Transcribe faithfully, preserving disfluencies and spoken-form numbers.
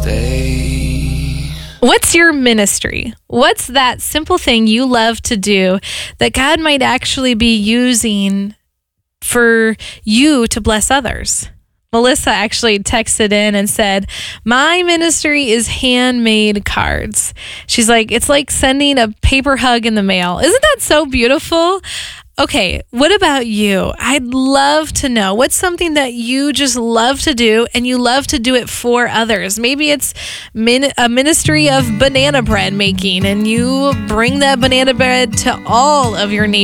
stay. What's your ministry? What's that simple thing you love to do that God might actually be using for you to bless others? Melissa actually texted in and said, my ministry is handmade cards. She's like, it's like sending a paper hug in the mail. Isn't that so beautiful? Okay, what about you? I'd love to know what's something that you just love to do and you love to do it for others. Maybe it's min- a ministry of banana bread making and you bring that banana bread to all of your neighbors.